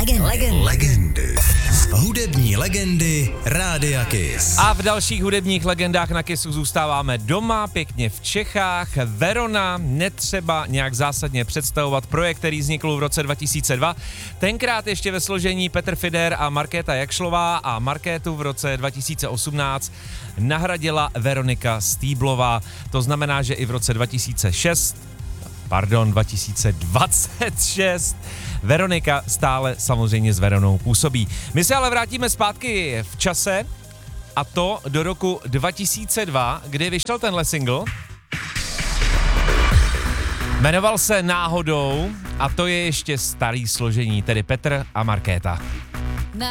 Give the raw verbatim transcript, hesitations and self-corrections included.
Legendy. Legendy. Legendy. Hudební legendy Rádia Kiss. A v dalších hudebních legendách na Kissu zůstáváme doma, pěkně v Čechách. Verona, netřeba nějak zásadně představovat, projekt, který vznikl v roce dva tisíce dva. Tenkrát ještě ve složení Petr Fider a Markéta Jakšlová, a Markétu v roce dva tisíce osmnáct nahradila Veronika Stýblová. To znamená, že i v roce dva tisíce šest, pardon, dva tisíce dvacet šest Veronika stále samozřejmě s Veronou působí. My se ale vrátíme zpátky v čase, a to do roku dva tisíce dva, kdy vyšel tenhle single. Jmenoval se Náhodou a to je ještě starý složení, tedy Petr a Markéta.